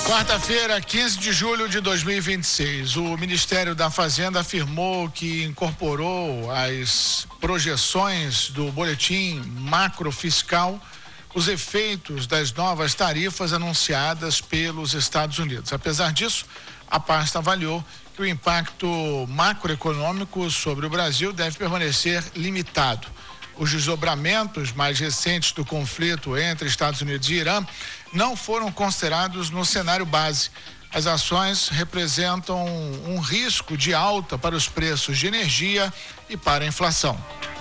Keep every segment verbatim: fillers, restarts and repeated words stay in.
Quarta-feira, quinze de julho de dois mil e vinte e seis, o Ministério da Fazenda afirmou que incorporou às projeções do boletim macrofiscal os efeitos das novas tarifas anunciadas pelos Estados Unidos. Apesar disso, a pasta avaliou que o impacto macroeconômico sobre o Brasil deve permanecer limitado. Os desdobramentos mais recentes do conflito entre Estados Unidos e Irã não foram considerados no cenário base. As ações representam um risco de alta para os preços de energia e para a inflação.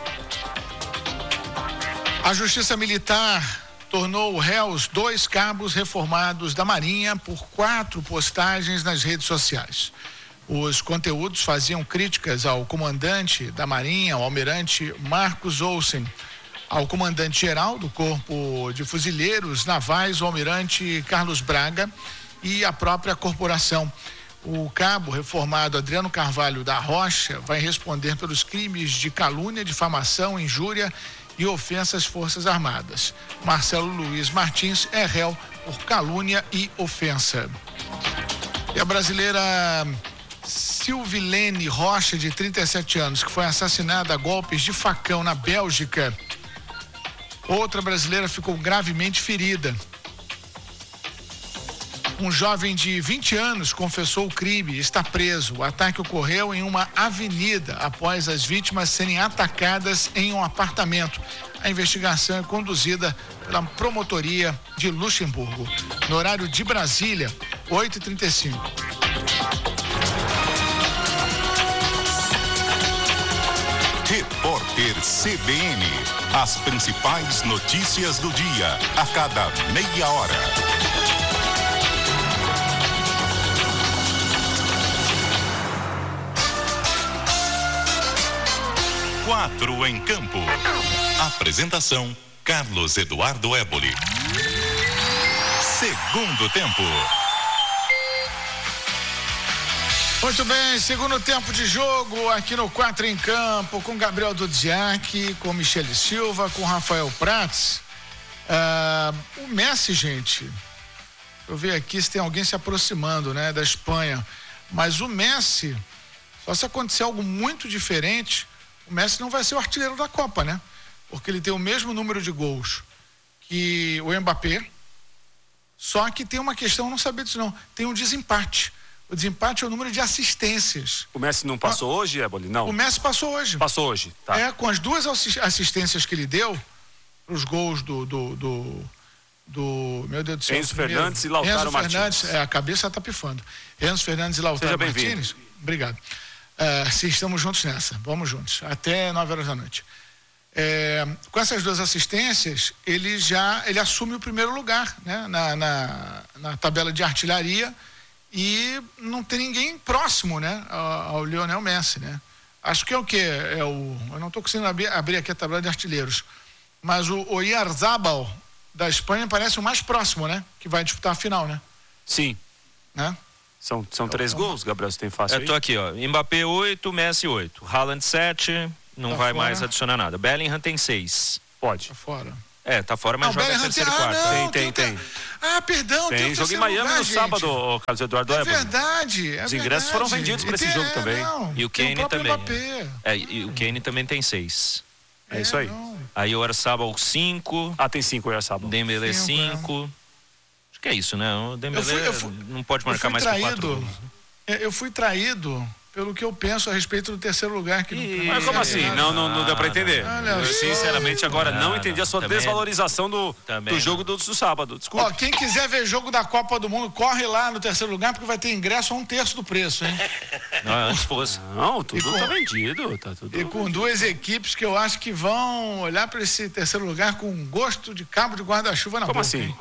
A Justiça Militar tornou réus dois cabos reformados da Marinha por quatro postagens nas redes sociais. Os conteúdos faziam críticas ao comandante da Marinha, o almirante Marcos Olsen, ao comandante-geral do Corpo de Fuzileiros Navais, o almirante Carlos Braga, e à própria corporação. O cabo reformado Adriano Carvalho da Rocha vai responder pelos crimes de calúnia, difamação, injúria e ofensa às Forças Armadas. Marcelo Luiz Martins é réu por calúnia e ofensa. E a brasileira Silvilene Rocha, de trinta e sete anos, que foi assassinada a golpes de facão na Bélgica. Outra brasileira ficou gravemente ferida. Um jovem de vinte anos confessou o crime e está preso. O ataque ocorreu em uma avenida após as vítimas serem atacadas em um apartamento. A investigação é conduzida pela promotoria de Luxemburgo. No horário de Brasília, oito e trinta e cinco. Repórter C B N. As principais notícias do dia, a cada meia hora. Quatro em campo. Apresentação: Carlos Eduardo Éboli. Segundo tempo. Muito bem, segundo tempo de jogo aqui no Quatro em Campo, com Gabriel Dudziak, com Michele Silva, com Rafael Prats. Ah, o Messi, gente, eu vi aqui se tem alguém se aproximando, né, da Espanha, mas o Messi, só se acontecer algo muito diferente, o Messi não vai ser o artilheiro da Copa, né? Porque ele tem o mesmo número de gols que o Mbappé, só que tem uma questão, eu não sabia disso não, tem um desempate. O desempate é o número de assistências. O Messi não passou ah, hoje, Éboli? Não. O Messi passou hoje. Passou hoje, tá. É, com as duas assistências que ele deu, os gols do, do, do, do meu Deus do céu. Enzo Fernandes e Lautaro Martins. Enzo Fernandes, é, a cabeça tá pifando. Enzo Fernandes e Lautaro Martins. Obrigado. Uh, sim, estamos juntos nessa. Vamos juntos. Até nove horas da noite. É, com essas duas assistências, ele já ele assume o primeiro lugar, né, na, na, na tabela de artilharia. E não tem ninguém próximo, né, ao, ao Lionel Messi, né? Acho que é o quê? É o, eu não estou conseguindo abrir, abrir aqui a tabela de artilheiros, mas o Oyarzabal da Espanha parece o mais próximo, né? Que vai disputar a final, né? Sim. Né? São, são três eu, gols, Gabriel, você tem fácil Eu tô aí? aqui, ó. Mbappé oito, Messi oito. Haaland sete, não tá vai fora. mais adicionar nada. Bellingham tem seis. Pode. Tá fora. É, tá fora, mas não, joga Bellingham terceiro e tem, quarto. ah, não, tem, tem, tem. Ah, perdão, tem, tem um jogo em terceiro Miami lugar, no gente. sábado, o Carlos Eduardo É Éboli. verdade, é Os ingressos verdade. foram vendidos para esse tem, jogo também. Não, E o tem Kane também. Mbappé. É, e o Kane também tem seis. É, é isso aí. Não. Aí o Oyarzabal cinco. Ah, tem cinco, o Oyarzabal. Dembélé Cinco, cinco. Acho que é isso, né? O Dembélé Eu fui- eu fui- não pode eu marcar fui mais que quatro traído. gols. Eu fui traído pelo que eu penso a respeito do terceiro lugar. Que Ih, não, Mas como assim? Não, não, não deu para entender. Olha Eu, só. sinceramente, agora não, Não, entendi a sua também- desvalorização do, também do jogo do, do sábado. Desculpa. Ó, quem quiser ver jogo da Copa do Mundo, corre lá no terceiro lugar, porque vai ter ingresso a um terço do preço, hein? Não, antes fosse. Não, tudo E com- tá vendido. Tá tudo... E com duas equipes que eu acho que vão olhar para esse terceiro lugar com gosto de cabo de guarda-chuva na Como boca. assim? Hein?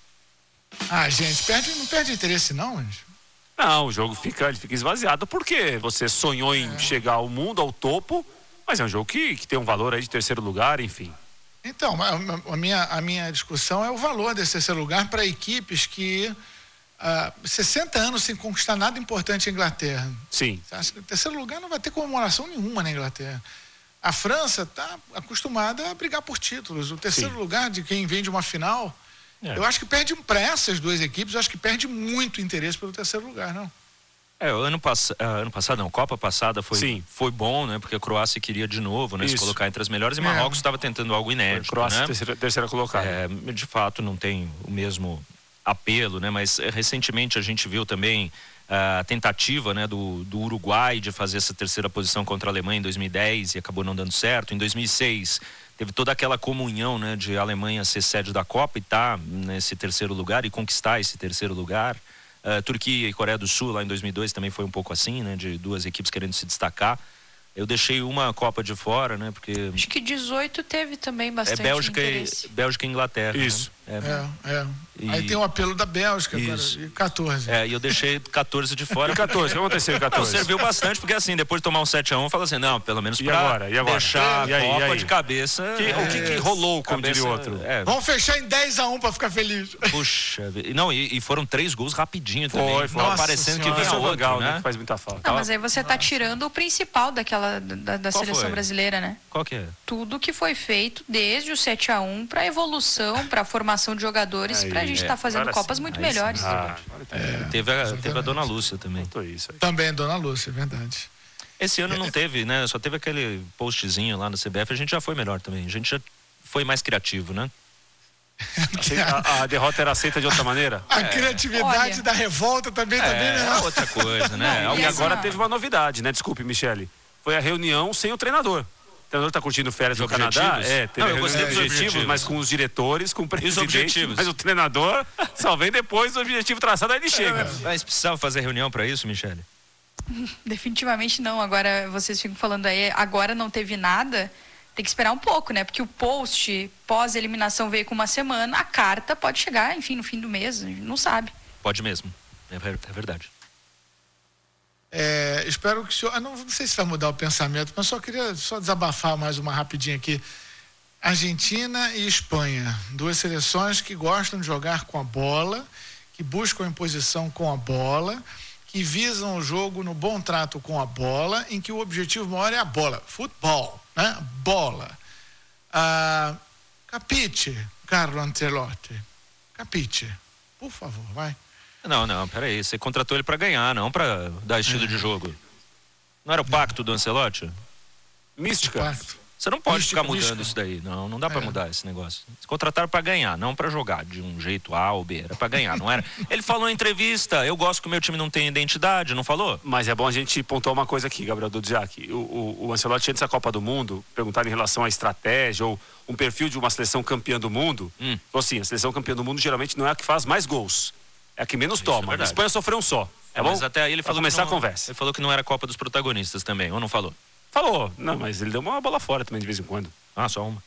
Ah, gente, perde, não perde interesse não, gente. Não, o jogo fica, ele fica esvaziado porque você sonhou em chegar ao mundo, ao topo, mas é um jogo que, que tem um valor aí de terceiro lugar, enfim. Então, a, a minha, a minha discussão é o valor desse terceiro lugar para equipes que há sessenta anos sem conquistar nada importante em Inglaterra. Sim. Você acha que o terceiro lugar não vai ter comemoração nenhuma na Inglaterra. A França está acostumada a brigar por títulos. O terceiro Sim. lugar de quem vem de uma final É. Eu acho que perde, para essas duas equipes, eu acho que perde muito interesse pelo terceiro lugar, não? É, o ano, pass... ano passado, não, Copa passada foi, Sim. foi bom, né? Porque a Croácia queria de novo, né? Se colocar entre as melhores e Marrocos estava é. tentando algo inédito, a Croácia né? terceira, terceira colocada. É, de fato, não tem o mesmo apelo, né? Mas é, recentemente a gente viu também a tentativa, né, do, do Uruguai de fazer essa terceira posição contra a Alemanha em dois mil e dez e acabou não dando certo. Em dois mil e seis teve toda aquela comunhão, né, de a Alemanha ser sede da Copa e estar tá nesse terceiro lugar e conquistar esse terceiro lugar. Uh, Turquia e Coreia do Sul lá em dois mil e dois também foi um pouco assim, né, de duas equipes querendo se destacar. Eu deixei uma Copa de fora, né, porque... Acho que dezoito teve também bastante é Bélgica interesse. E, Bélgica e Inglaterra. Isso. Né? É, é. E... Aí tem o apelo da Bélgica agora, e quatorze. É, e eu deixei quatorze de fora. E quatorze, o que aconteceu em quatorze? Não, serviu bastante, porque assim, depois de tomar um sete a um, fala assim, não, pelo menos pra e agora? E agora? deixar e aí, a Copa e aí? de cabeça... Que, é, o que, que rolou, como cabeça, diria o outro? É. Vamos fechar em dez a um pra ficar feliz. Puxa, não, e, e foram três gols rapidinho também. Foi, foi. Nossa, parecendo senhora. que vinha outro, legal, né? né? Faz muita falta. Não, mas aí você tá tirando o principal daquela, da, da seleção foi? brasileira, né? Qual que é? Tudo que foi feito desde o sete a um pra evolução, pra formação de jogadores, aí, pra gente estar é, tá fazendo agora Copas sim, muito aí melhores. sim, Ah, é, teve, a, teve a Dona Lúcia também. Isso aí. Também Dona Lúcia, é verdade. Esse ano não teve, né? Só teve aquele postzinho lá no C B F. A gente já foi melhor também. A gente já foi mais criativo, né? A, a derrota era aceita de outra maneira? A é. criatividade Olha, da revolta também tá é, bem menor. É outra coisa, né? Não, e assim, agora ó. teve uma novidade, né? Desculpe, Michele. Foi a reunião sem o treinador. O treinador está curtindo férias Os no Canadá. objetivos? É, teve Não, a eu reunião gostei dos dos objetivos, objetivos. mas com os diretores, com o presidente. objetivos? Mas o treinador só vem depois do objetivo traçado, aí ele chega. Mas precisava fazer reunião para isso, Michele? Definitivamente não. Agora vocês ficam falando aí, agora não teve nada. Tem que esperar um pouco, né? Porque o post pós-eliminação veio com uma semana, a carta pode chegar, enfim, no fim do mês, a gente não sabe. Pode mesmo, é, é verdade. É, espero que o senhor... Ah, não, não sei se vai mudar o pensamento, mas só queria só desabafar mais uma rapidinho aqui. Argentina e Espanha, duas seleções que gostam de jogar com a bola, que buscam a imposição com a bola, que visam o jogo no bom trato com a bola, em que o objetivo maior é a bola, futebol, né? Bola. Ah, capite, Carlo Ancelotti, capite, por favor, vai. Não, não, peraí, você contratou ele para ganhar, não para dar estilo é. de jogo. Não era o pacto do Ancelotti? Mística. Você não pode mística, ficar mudando mística. isso daí, não, não dá para É. mudar esse negócio. Eles contrataram para ganhar, não para jogar de um jeito A ou B, era para ganhar, não era? Ele falou em entrevista, eu gosto que o meu time não tenha identidade, não falou? Mas é bom a gente pontuar uma coisa aqui, Gabriel Dudziak. O, o, o Ancelotti, antes da Copa do Mundo, perguntaram em relação à estratégia ou um perfil de uma seleção campeã do mundo. Hum. Falou assim, a seleção campeã do mundo geralmente não é a que faz mais gols, é a que menos Isso toma. é a Espanha sofreu um só. É, É, bom? mas até aí ele Pra falou começar que não, a conversa. Ele falou que não era a Copa dos protagonistas também, ou não falou? Falou. Não, mas ele deu uma bola fora também de vez em quando. Ah, só uma.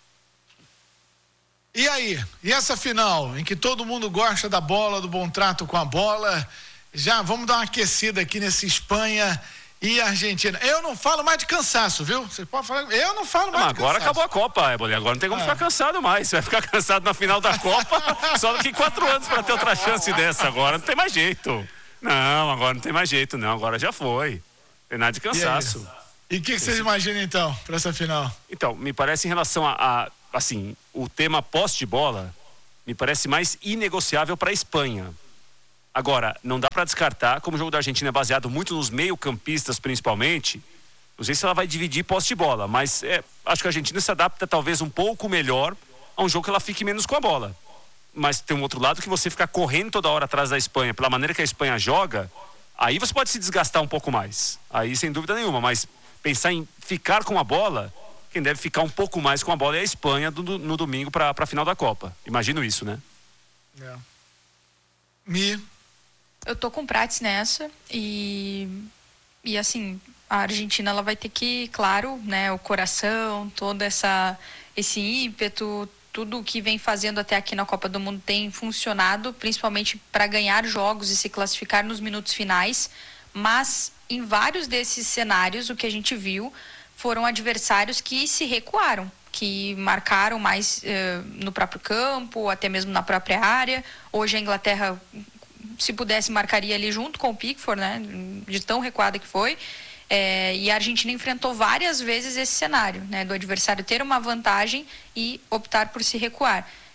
E aí? E essa final, em que todo mundo gosta da bola, do bom trato com a bola? Já vamos dar uma aquecida aqui nesse Espanha e Argentina. Eu não falo mais de cansaço, viu? Vocês podem falar. Eu não falo mais Não, de agora cansaço. acabou a Copa, Éboli. Agora não tem como Ah. ficar cansado mais. Você vai ficar cansado na final da Copa só daqui quatro anos para ter outra chance dessa. Agora não tem mais jeito. Não, agora não tem mais jeito, não. Agora já foi. Não tem nada de cansaço. E o que, que vocês imaginam então para essa final? Então, me parece em relação a, a assim, o tema posse de bola, me parece mais inegociável para a Espanha. Agora, não dá para descartar, como o jogo da Argentina é baseado muito nos meio-campistas, principalmente, não sei se ela vai dividir posse de bola, mas é, acho que a Argentina se adapta talvez um pouco melhor a um jogo que ela fique menos com a bola. Mas tem um outro lado que você ficar correndo toda hora atrás da Espanha, pela maneira que a Espanha joga, aí você pode se desgastar um pouco mais. Aí, sem dúvida nenhuma, mas pensar em ficar com a bola, quem deve ficar um pouco mais com a bola é a Espanha do, no domingo para a final da Copa. Imagino isso, né? É. Mi. Eu tô com o Prates nessa e, e assim, a Argentina ela vai ter que, claro, né, o coração, todo essa, esse ímpeto, tudo o que vem fazendo até aqui na Copa do Mundo tem funcionado, principalmente para ganhar jogos e se classificar nos minutos finais, mas em vários desses cenários o que a gente viu foram adversários que se recuaram, que marcaram mais eh, no próprio campo, até mesmo na própria área. Hoje a Inglaterra, se pudesse, marcaria ali junto com o Pickford, né, de tão recuada que foi. É, e a Argentina enfrentou várias vezes esse cenário, né, do adversário ter uma vantagem e optar por se recuar.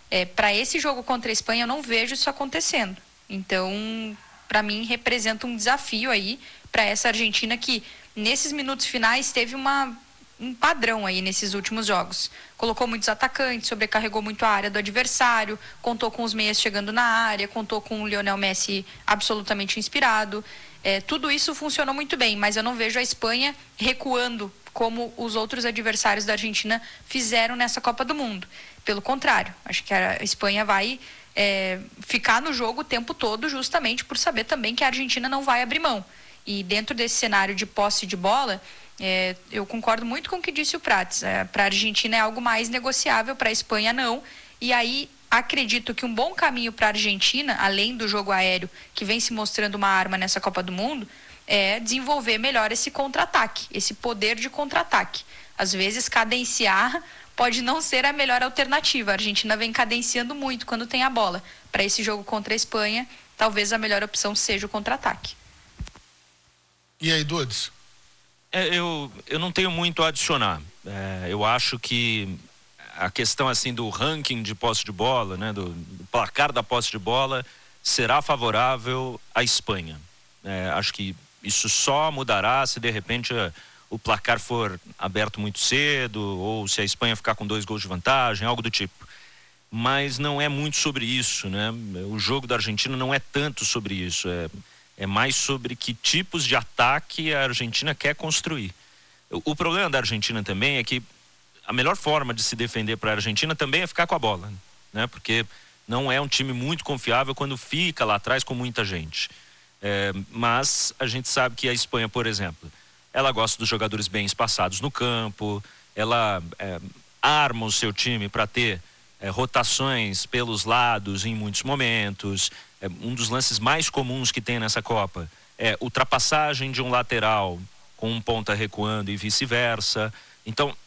É, para esse jogo contra a Espanha, eu não vejo isso acontecendo. Então, para mim, representa um desafio aí para essa Argentina que, nesses minutos finais, teve uma, um padrão aí nesses últimos jogos. Colocou muitos atacantes, sobrecarregou muito a área do adversário, contou com os meias chegando na área, contou com o Lionel Messi absolutamente inspirado. É, tudo isso funcionou muito bem, mas eu não vejo a Espanha recuando como os outros adversários da Argentina fizeram nessa Copa do Mundo. Pelo contrário, acho que a Espanha vai é, ficar no jogo o tempo todo justamente por saber também que a Argentina não vai abrir mão. E dentro desse cenário de posse de bola, é, eu concordo muito com o que disse o Prats. É, para a Argentina é algo mais negociável, para a Espanha não. E aí acredito que um bom caminho para a Argentina, além do jogo aéreo, que vem se mostrando uma arma nessa Copa do Mundo, é desenvolver melhor esse contra-ataque, esse poder de contra-ataque. Às vezes cadenciar pode não ser a melhor alternativa. A Argentina vem cadenciando muito quando tem a bola. Para esse jogo contra a Espanha, talvez a melhor opção seja o contra-ataque. E aí, Dudes? É, eu, eu não tenho muito a adicionar. É, eu acho que a questão assim do ranking de posse de bola, né, do, do placar da posse de bola, será favorável à Espanha. É, acho que isso só mudará se de repente a, o placar for aberto muito cedo, ou se a Espanha ficar com dois gols de vantagem, algo do tipo. Mas não é muito sobre isso, né? O jogo da Argentina não é tanto sobre isso, é, é mais sobre que tipos de ataque a Argentina quer construir. O, o problema da Argentina também é que a melhor forma de se defender para a Argentina também é ficar com a bola, né? Porque não é um time muito confiável quando fica lá atrás com muita gente. É, mas a gente sabe que a Espanha, por exemplo, ela gosta dos jogadores bem espaçados no campo, ela é, arma o seu time para ter é, rotações pelos lados em muitos momentos. É, um dos lances mais comuns que tem nessa Copa é ultrapassagem de um lateral com um ponta recuando e vice-versa. Então,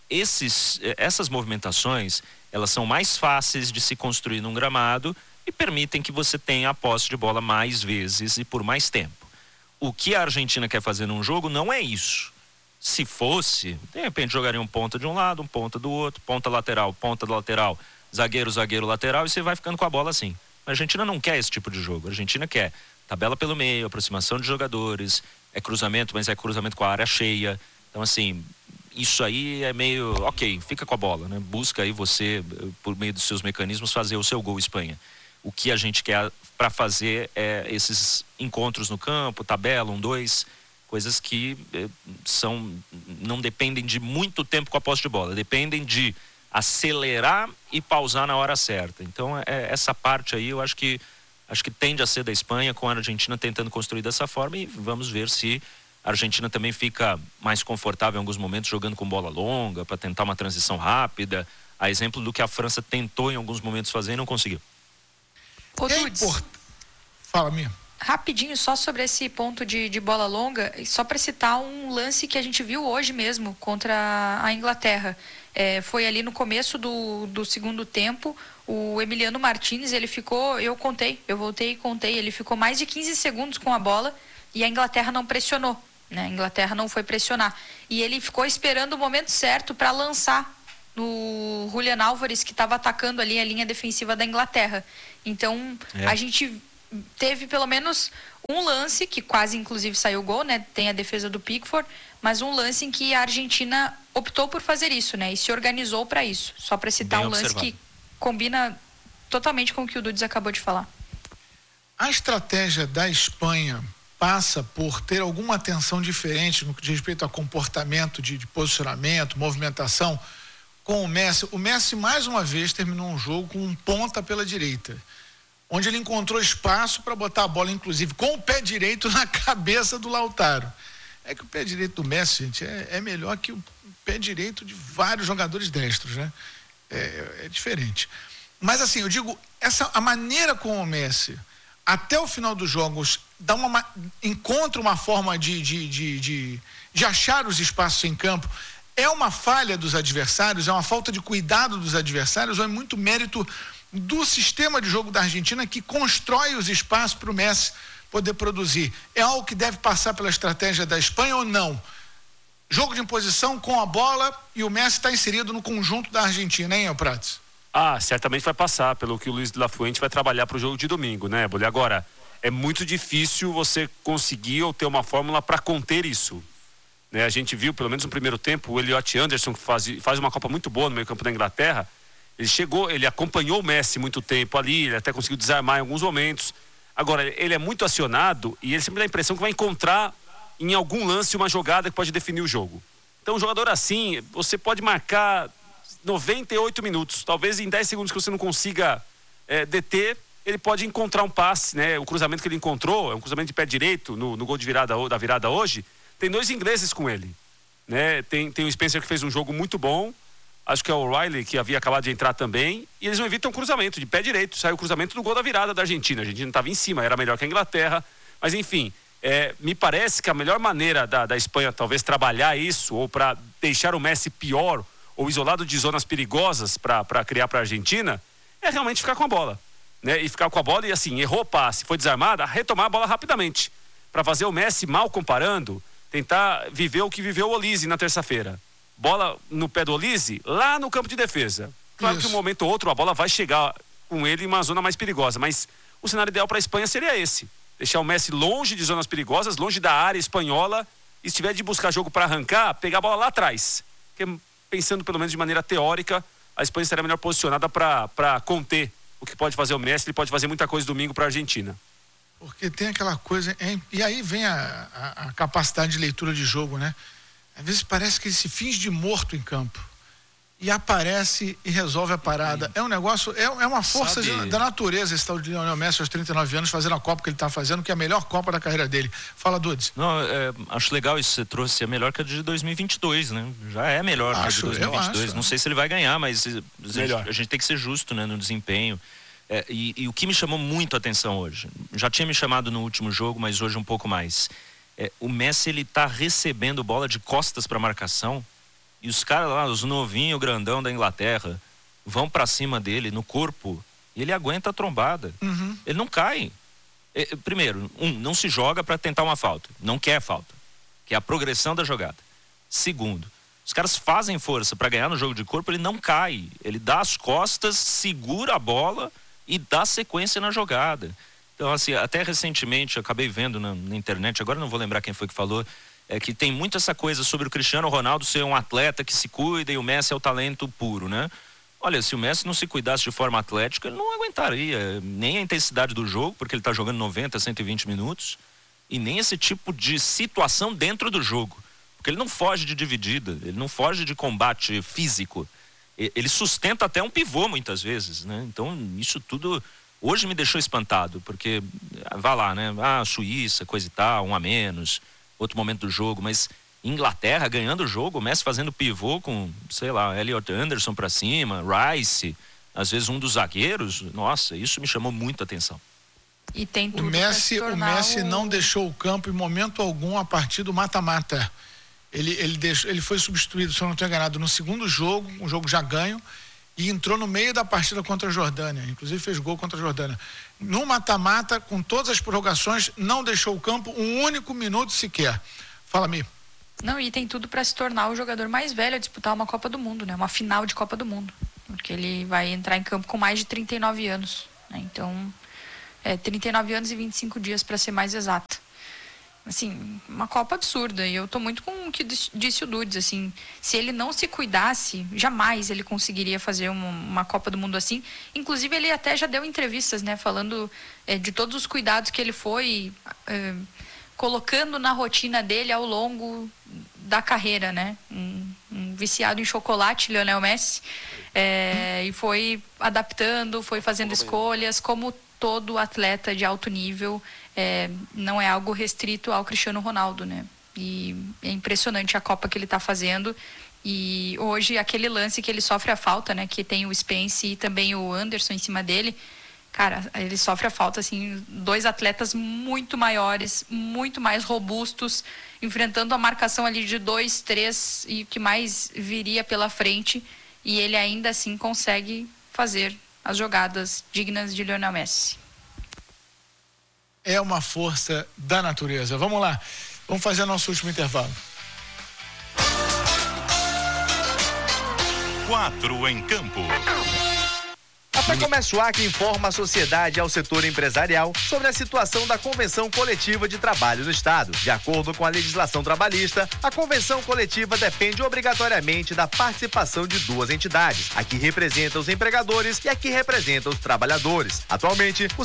esses, essas movimentações, elas são mais fáceis de se construir num gramado e permitem que você tenha a posse de bola mais vezes e por mais tempo. O que a Argentina quer fazer num jogo não é isso. Se fosse, de repente jogaria um ponta de um lado, um ponta do outro, ponta lateral, ponta do lateral, zagueiro, zagueiro, lateral, e você vai ficando com a bola assim. A Argentina não quer esse tipo de jogo. A Argentina quer tabela pelo meio, aproximação de jogadores, é cruzamento, mas é cruzamento com a área cheia. Então, assim, isso aí é meio, ok, fica com a bola, né? Busca aí você, por meio dos seus mecanismos, fazer o seu gol, Espanha. O que a gente quer para fazer é esses encontros no campo, tabela, um, dois, coisas que eh, são, não dependem de muito tempo com a posse de bola, dependem de acelerar e pausar na hora certa. Então, é, essa parte aí eu acho que, acho que tende a ser da Espanha, com a Argentina tentando construir dessa forma, e vamos ver se a Argentina também fica mais confortável em alguns momentos jogando com bola longa, para tentar uma transição rápida, a exemplo do que a França tentou em alguns momentos fazer e não conseguiu. Ô, Dudes, import... Fala, minha. Rapidinho, só sobre esse ponto de, de bola longa, só para citar um lance que a gente viu hoje mesmo contra a Inglaterra. É, foi ali no começo do, do segundo tempo, o Emiliano Martínez, ele ficou, eu contei, eu voltei e contei, ele ficou mais de quinze segundos com a bola e a Inglaterra não pressionou, né? A Inglaterra não foi pressionar. E ele ficou esperando o momento certo para lançar no Julian Álvares, que estava atacando ali a linha defensiva da Inglaterra. Então, é. a gente teve pelo menos um lance, que quase inclusive saiu gol, né? Tem a defesa do Pickford, mas um lance em que a Argentina optou por fazer isso, né? E se organizou para isso. Só para citar Bem um observado. lance que combina totalmente com o que o Dudes acabou de falar. A estratégia da Espanha passa por ter alguma atenção diferente no que diz respeito a comportamento de, de posicionamento, movimentação com o Messi. O Messi mais uma vez terminou um jogo com um ponta pela direita, onde ele encontrou espaço para botar a bola, inclusive com o pé direito na cabeça do Lautaro. É que o pé direito do Messi, gente, é, é melhor que o pé direito de vários jogadores destros, né? É, é diferente. Mas assim, eu digo, essa, a maneira como o Messi, até o final dos jogos, dá uma, encontra uma forma de, de, de, de, de achar os espaços em campo, é uma falha dos adversários, é uma falta de cuidado dos adversários, ou é muito mérito do sistema de jogo da Argentina, que constrói os espaços para o Messi poder produzir? É algo que deve passar pela estratégia da Espanha ou não? Jogo de imposição com a bola e o Messi está inserido no conjunto da Argentina, hein, Prats? Ah, certamente vai passar, pelo que o Luiz de la Fuente vai trabalhar para o jogo de domingo, né, Bolí? Agora, é muito difícil você conseguir ou ter uma fórmula para conter isso. Né? A gente viu, pelo menos no primeiro tempo, o Elliot Anderson, que faz, faz uma Copa muito boa no meio campo da Inglaterra, ele chegou, ele acompanhou o Messi muito tempo ali, ele até conseguiu desarmar em alguns momentos. Agora, ele é muito acionado e ele sempre dá a impressão que vai encontrar em algum lance uma jogada que pode definir o jogo. Então, um jogador assim, você pode marcar noventa e oito minutos, talvez em dez segundos que você não consiga é, deter, ele pode encontrar um passe, né? O cruzamento que ele encontrou, é um cruzamento de pé direito no, no gol de virada, da virada hoje, tem dois ingleses com ele, né? Tem, tem o Spencer que fez um jogo muito bom, acho que é o O'Reilly que havia acabado de entrar também, e eles não evitam cruzamento de pé direito, saiu o cruzamento do gol da virada da Argentina, a Argentina estava em cima, era melhor que a Inglaterra, mas enfim, é, me parece que a melhor maneira da, da Espanha talvez trabalhar isso, ou para deixar o Messi pior, ou isolado de zonas perigosas para criar para a Argentina, é realmente ficar com a bola. Né? E ficar com a bola e assim, errou o passe, foi desarmada, retomar a bola rapidamente. Para fazer o Messi, mal comparando, tentar viver o que viveu o Olise na terça-feira. Bola no pé do Olise, lá no campo de defesa. Claro Isso. que um momento ou outro a bola vai chegar com ele em uma zona mais perigosa, mas o cenário ideal para a Espanha seria esse. Deixar o Messi longe de zonas perigosas, longe da área espanhola, e se tiver de buscar jogo para arrancar, pegar a bola lá atrás. Porque, pensando pelo menos de maneira teórica, a Espanha estaria melhor posicionada para conter o que pode fazer o Messi. Ele pode fazer muita coisa domingo para a Argentina. Porque tem aquela coisa, hein? E aí vem a, a, a capacidade de leitura de jogo, né? Às vezes parece que ele se finge de morto em campo e aparece e resolve a parada. É um negócio, é, é uma força de, da natureza esse tal de Lionel Messi aos trinta e nove anos fazendo a Copa que ele está fazendo, que é a melhor Copa da carreira dele. Fala, Dudes. Não, é, acho legal isso que você trouxe, é melhor que a de dois mil e vinte e dois, né? Já é melhor acho, que a de dois mil e vinte e dois. Não sei se ele vai ganhar, mas melhor. A gente tem que ser justo, né, no desempenho. É, e, e o que me chamou muito a atenção hoje, já tinha me chamado no último jogo, mas hoje um pouco mais. É, o Messi, ele tá recebendo bola de costas para marcação. E os caras lá, os novinhos, grandão da Inglaterra, vão pra cima dele, no corpo, e ele aguenta a trombada. Uhum. Ele não cai. É, primeiro, um, não se joga para tentar uma falta. Não quer falta. Que é a progressão da jogada. Segundo, os caras fazem força para ganhar no jogo de corpo, ele não cai. Ele dá as costas, segura a bola e dá sequência na jogada. Então, assim, até recentemente, eu acabei vendo na, na internet, agora não vou lembrar quem foi que falou, é que tem muito essa coisa sobre o Cristiano Ronaldo ser um atleta que se cuida e o Messi é o talento puro, né? Olha, se o Messi não se cuidasse de forma atlética, ele não aguentaria nem a intensidade do jogo, porque ele está jogando noventa, cento e vinte minutos, e nem esse tipo de situação dentro do jogo. Porque ele não foge de dividida, ele não foge de combate físico. Ele sustenta até um pivô muitas vezes, né? Então, isso tudo hoje me deixou espantado, porque, vá lá, né? Ah, Suíça, coisa e tal, um a menos, outro momento do jogo, mas Inglaterra ganhando o jogo, o Messi fazendo pivô com, sei lá, Elliot Anderson pra cima, Rice, às vezes um dos zagueiros, nossa, isso me chamou muito a atenção. E tem tudo o Messi, o Messi o... não deixou o campo em momento algum a partir do mata-mata. Ele, ele, deixou, ele foi substituído, se eu não estou enganado, no segundo jogo, um jogo já ganho, e entrou no meio da partida contra a Jordânia, inclusive fez gol contra a Jordânia. No mata-mata, com todas as prorrogações, não deixou o campo um único minuto sequer. Fala, Mi. Não, e tem tudo para se tornar o jogador mais velho a disputar uma Copa do Mundo, né? Uma final de Copa do Mundo, porque ele vai entrar em campo com mais de trinta e nove anos, né? Então, é trinta e nove anos e vinte e cinco dias para ser mais exato. Assim, uma Copa absurda, e eu tô muito com o que disse o Dudes, assim, se ele não se cuidasse, jamais ele conseguiria fazer uma, uma Copa do Mundo assim. Inclusive, ele até já deu entrevistas, né, falando é, de todos os cuidados que ele foi é, colocando na rotina dele ao longo da carreira, né, um, um viciado em chocolate, Lionel Messi, é, e foi adaptando, foi fazendo escolhas, como todo atleta de alto nível. É, não é algo restrito ao Cristiano Ronaldo, né? E é impressionante a Copa que ele está fazendo. E hoje, aquele lance que ele sofre a falta, né? Que tem o Spence e também o Anderson em cima dele. Cara, ele sofre a falta, assim, dois atletas muito maiores, muito mais robustos, enfrentando a marcação ali de dois, três e o que mais viria pela frente. E ele ainda assim consegue fazer as jogadas dignas de Lionel Messi. É uma força da natureza. Vamos lá, vamos fazer nosso último intervalo. Quatro em campo. A Comércio Acre informa a sociedade e ao setor empresarial sobre a situação da Convenção Coletiva de Trabalho no Estado. De acordo com a legislação trabalhista, a convenção coletiva depende obrigatoriamente da participação de duas entidades, a que representa os empregadores e a que representa os trabalhadores. Atualmente, o